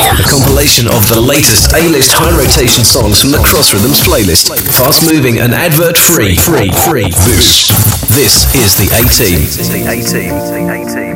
A compilation of the latest A-list high rotation songs from the Cross Rhythms playlist. Fast moving and advert free. This is the A-Team.